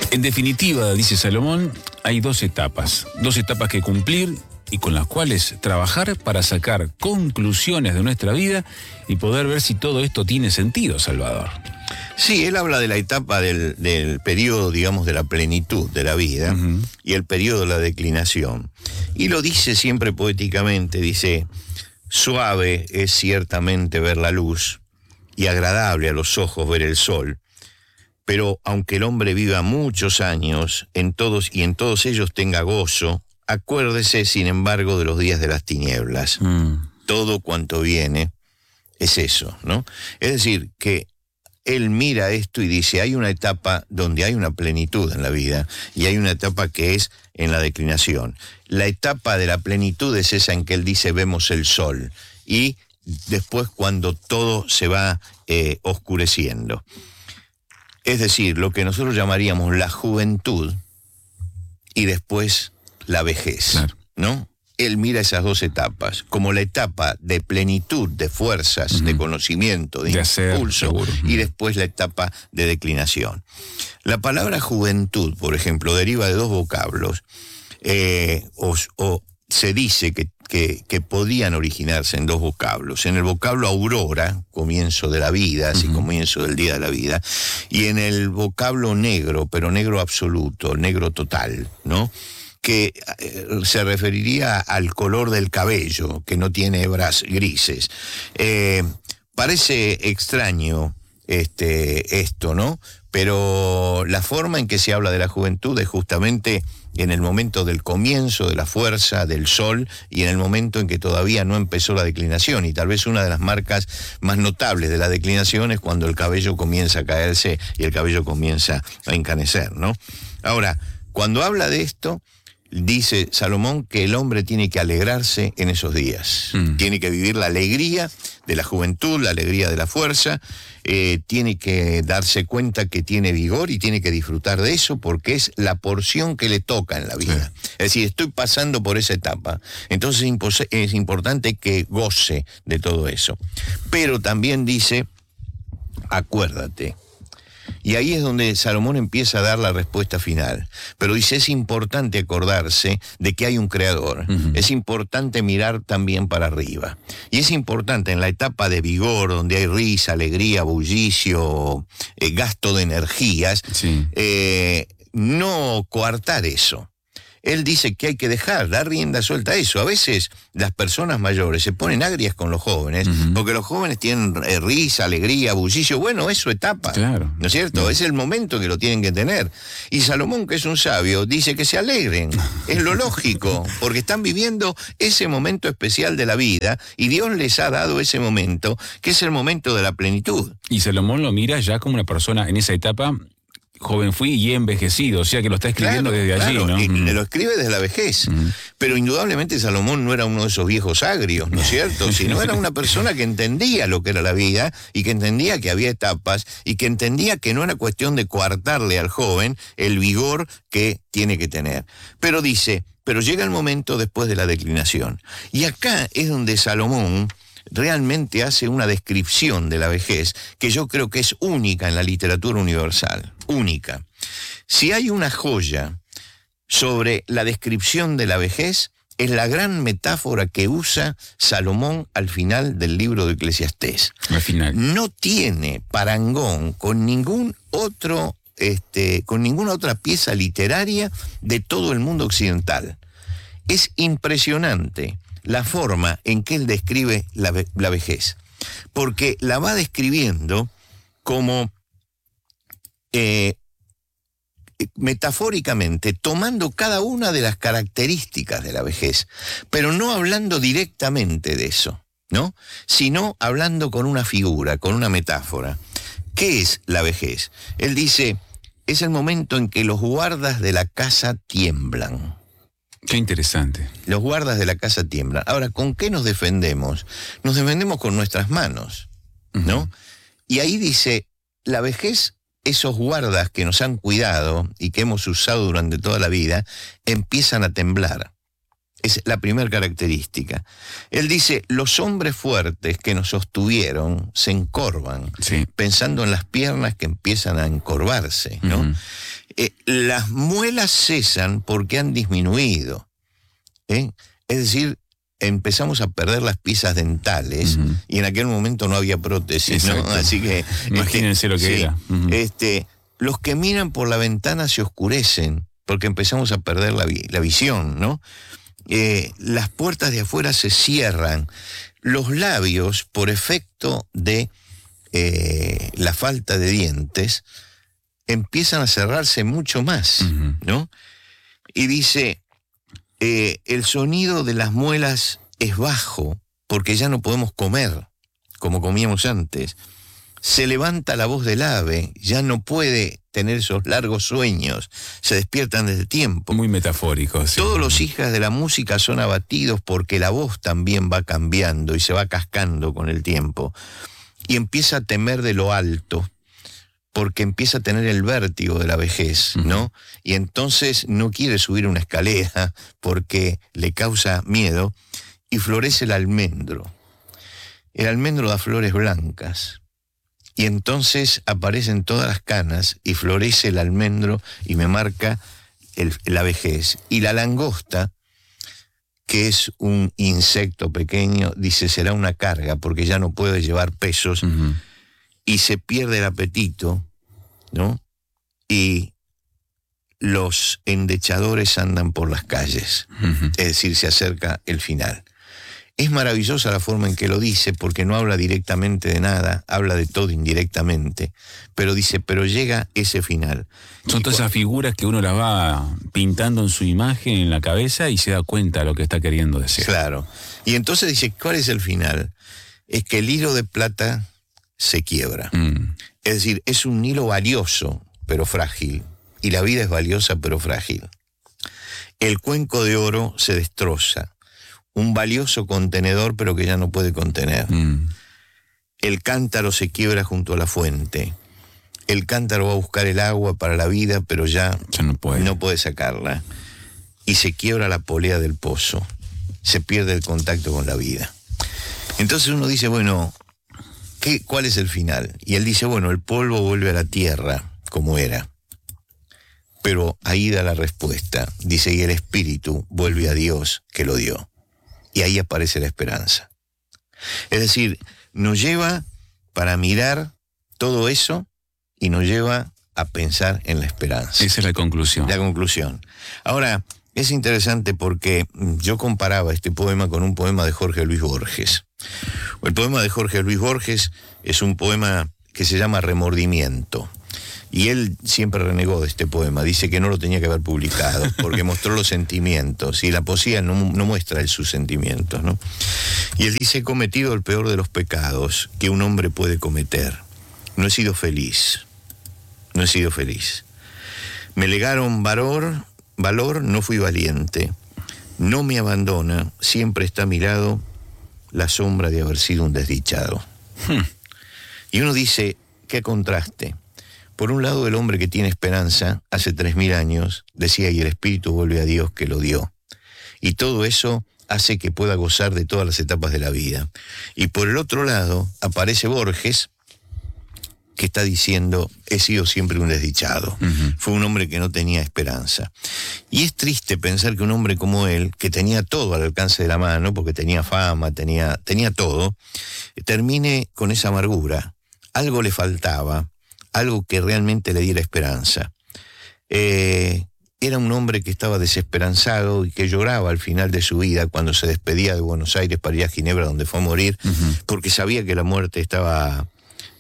En definitiva, dice Salomón, hay dos etapas que cumplir y con las cuales trabajar para sacar conclusiones de nuestra vida y poder ver si todo esto tiene sentido, Salvador. Sí, él habla de la etapa del periodo, digamos, de la plenitud de la vida y el periodo de la declinación. Y lo dice siempre poéticamente, dice, suave es ciertamente ver la luz y agradable a los ojos ver el sol. Pero aunque el hombre viva muchos años, en todos ellos tenga gozo, acuérdese, sin embargo, de los días de las tinieblas. Todo cuanto viene es eso, ¿no? Es decir, que él mira esto y dice, hay una etapa donde hay una plenitud en la vida y hay una etapa que es en la declinación. La etapa de la plenitud es esa en que él dice, vemos el sol. Y después cuando todo se va oscureciendo. Es decir, lo que nosotros llamaríamos la juventud y después la vejez, claro, ¿no? Él mira esas dos etapas, como la etapa de plenitud, de fuerzas, de conocimiento, de impulso, y después la etapa de declinación. La palabra juventud, por ejemplo, deriva de dos vocablos, o se dice que podían originarse en dos vocablos. En el vocablo aurora, comienzo de la vida, así comienzo del día de la vida, y en el vocablo negro, pero negro absoluto, negro total, ¿no? Que se referiría al color del cabello, que no tiene hebras grises. Parece extraño esto, ¿no? Pero la forma en que se habla de la juventud es justamente en el momento del comienzo de la fuerza del sol y en el momento en que todavía no empezó la declinación. Y tal vez una de las marcas más notables de la declinación es cuando el cabello comienza a caerse y el cabello comienza a encanecer, ¿no? Ahora, cuando habla de esto, dice Salomón que el hombre tiene que alegrarse en esos días. Tiene que vivir la alegría de la juventud, la alegría de la fuerza, tiene que darse cuenta que tiene vigor y tiene que disfrutar de eso porque es la porción que le toca en la vida. Sí. Es decir, estoy pasando por esa etapa, entonces es importante que goce de todo eso. Pero también dice, acuérdate. Y ahí es donde Salomón empieza a dar la respuesta final. Pero dice, es importante acordarse de que hay un creador. Es importante mirar también para arriba. Y es importante en la etapa de vigor, donde hay risa, alegría, bullicio, gasto de energías, no coartar eso. Él dice que hay que dar rienda suelta a eso. A veces las personas mayores se ponen agrias con los jóvenes, porque los jóvenes tienen risa, alegría, bullicio. Bueno, es su etapa, claro, ¿no es cierto? Claro. Es el momento que lo tienen que tener. Y Salomón, que es un sabio, dice que se alegren. Es lo lógico, porque están viviendo ese momento especial de la vida y Dios les ha dado ese momento, que es el momento de la plenitud. Y Salomón lo mira ya como una persona en esa etapa. Joven fui y he envejecido, o sea que lo está escribiendo desde allí, ¿no? Y lo escribe desde la vejez. Pero indudablemente Salomón no era uno de esos viejos agrios, ¿no es cierto? Sino era una persona que entendía lo que era la vida y que entendía que había etapas y que entendía que no era cuestión de coartarle al joven el vigor que tiene que tener. Pero dice, pero llega el momento después de la declinación. Y acá es donde Salomón realmente hace una descripción de la vejez que yo creo que es única en la literatura universal, única. Si hay una joya sobre la descripción de la vejez, es la gran metáfora que usa Salomón al final del libro de Eclesiastés. Al final. No tiene parangón con ningún otro, con ninguna otra pieza literaria de todo el mundo occidental. Es impresionante la forma en que él describe la vejez, porque la va describiendo como metafóricamente, tomando cada una de las características de la vejez, pero no hablando directamente de eso, ¿no? Sino hablando con una figura, con una metáfora. ¿Qué es la vejez? Él dice, es el momento en que los guardas de la casa tiemblan. Qué interesante. Los guardas de la casa tiemblan. Ahora, ¿con qué nos defendemos? Nos defendemos con nuestras manos, ¿no? Y ahí dice, la vejez, esos guardas que nos han cuidado y que hemos usado durante toda la vida, empiezan a temblar. Es la primera característica. Él dice, los hombres fuertes que nos sostuvieron se encorvan, pensando en las piernas que empiezan a encorvarse, ¿no? Las muelas cesan porque han disminuido. Es decir, empezamos a perder las piezas dentales y en aquel momento no había prótesis, ¿no? Así que imagínense lo que era. Los que miran por la ventana se oscurecen porque empezamos a perder la visión, ¿no? Las puertas de afuera se cierran. Los labios, por efecto de la falta de dientes, empiezan a cerrarse mucho más, ¿no? Y dice, el sonido de las muelas es bajo porque ya no podemos comer como comíamos antes. Se levanta la voz del ave, ya no puede tener esos largos sueños, se despiertan desde tiempo. Muy metafórico, sí. Todos los hijos de la música son abatidos porque la voz también va cambiando y se va cascando con el tiempo. Y empieza a temer de lo alto, porque empieza a tener el vértigo de la vejez, ¿no? Y entonces no quiere subir una escalera porque le causa miedo, y florece el almendro. El almendro da flores blancas. Y entonces aparecen todas las canas y florece el almendro y me marca la vejez. Y la langosta, que es un insecto pequeño, dice, será una carga porque ya no puede llevar pesos y se pierde el apetito, ¿no? Y los endechadores andan por las calles. Es decir, se acerca el final. Es maravillosa la forma en que lo dice, porque no habla directamente de nada, habla de todo indirectamente, pero dice, pero llega ese final. Son todas esas figuras que uno las va pintando en su imagen, en la cabeza, y se da cuenta de lo que está queriendo decir. Claro. Y entonces dice, ¿cuál es el final? Es que el hilo de plata se quiebra. Es decir, es un hilo valioso, pero frágil, y la vida es valiosa, pero frágil. El cuenco de oro se destroza. Un valioso contenedor, pero que ya no puede contener. El cántaro se quiebra junto a la fuente. El cántaro va a buscar el agua para la vida, pero ya no puede sacarla. Y se quiebra la polea del pozo. Se pierde el contacto con la vida. Entonces uno dice, bueno, ¿cuál es el final? Y él dice, bueno, el polvo vuelve a la tierra, como era. Pero ahí da la respuesta. Dice, y el espíritu vuelve a Dios que lo dio. Y ahí aparece la esperanza. Es decir, nos lleva para mirar todo eso y nos lleva a pensar en la esperanza. Esa es la conclusión. La conclusión. Ahora, es interesante porque yo comparaba este poema con un poema de Jorge Luis Borges. El poema de Jorge Luis Borges es un poema que se llama Remordimiento. Y él siempre renegó de este poema, dice que no lo tenía que haber publicado, porque mostró los sentimientos, y la poesía no muestra sus sentimientos, ¿no? Y él dice, he cometido el peor de los pecados que un hombre puede cometer. No he sido feliz, no he sido feliz. Me legaron valor, no fui valiente. No me abandona, siempre está a mi lado la sombra de haber sido un desdichado. Y uno dice, qué contraste. Por un lado, el hombre que tiene esperanza, hace 3000 años, decía, y el espíritu vuelve a Dios que lo dio. Y todo eso hace que pueda gozar de todas las etapas de la vida. Y por el otro lado, aparece Borges, que está diciendo, he sido siempre un desdichado. Fue un hombre que no tenía esperanza. Y es triste pensar que un hombre como él, que tenía todo al alcance de la mano, porque tenía fama, tenía todo, termine con esa amargura. Algo le faltaba, algo que realmente le diera esperanza. Era un hombre que estaba desesperanzado y que lloraba al final de su vida cuando se despedía de Buenos Aires para ir a Ginebra, donde fue a morir, porque sabía que la muerte estaba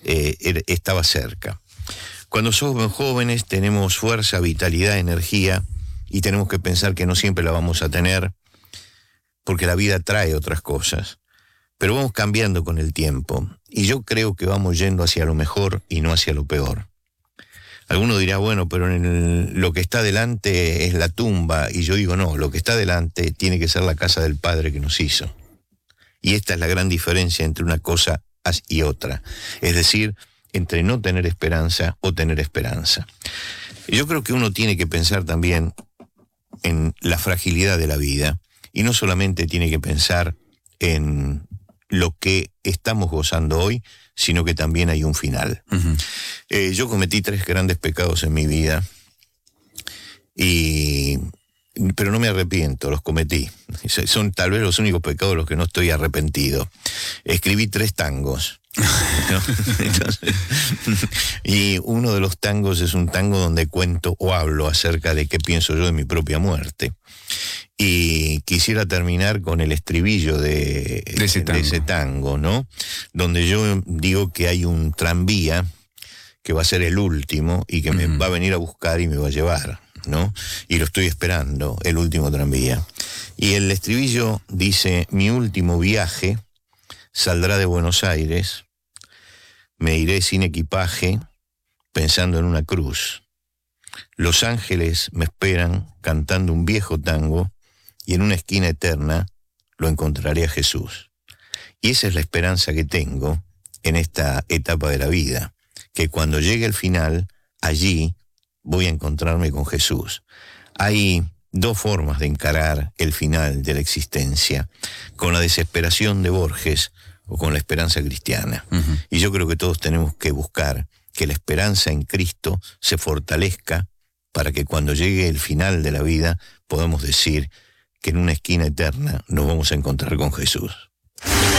cerca. Cuando somos jóvenes tenemos fuerza, vitalidad, energía, y tenemos que pensar que no siempre la vamos a tener, porque la vida trae otras cosas. Pero vamos cambiando con el tiempo, y yo creo que vamos yendo hacia lo mejor y no hacia lo peor. Alguno dirá, bueno, pero lo que está delante es la tumba, y yo digo, no, lo que está delante tiene que ser la casa del Padre que nos hizo. Y esta es la gran diferencia entre una cosa y otra, es decir, entre no tener esperanza o tener esperanza. Yo creo que uno tiene que pensar también en la fragilidad de la vida, y no solamente tiene que pensar en lo que estamos gozando hoy, sino que también hay un final. Yo cometí 3 grandes pecados en mi vida, pero no me arrepiento, los cometí. Son tal vez los únicos pecados de los que no estoy arrepentido. Escribí 3 tangos. ¿No? Entonces, y uno de los tangos es un tango donde cuento o hablo acerca de qué pienso yo de mi propia muerte. Y quisiera terminar con el estribillo de ese tango, ¿no? Donde yo digo que hay un tranvía que va a ser el último y que me va a venir a buscar y me va a llevar, ¿no? Y lo estoy esperando, el último tranvía. Y el estribillo dice: mi último viaje saldrá de Buenos Aires, me iré sin equipaje, pensando en una cruz. Los ángeles me esperan cantando un viejo tango, y en una esquina eterna lo encontraré a Jesús. Y esa es la esperanza que tengo en esta etapa de la vida, que cuando llegue el final, allí voy a encontrarme con Jesús. Hay 2 formas de encarar el final de la existencia: con la desesperación de Borges o con la esperanza cristiana. Y yo creo que todos tenemos que buscar que la esperanza en Cristo se fortalezca para que cuando llegue el final de la vida podamos decir que en una esquina eterna nos vamos a encontrar con Jesús.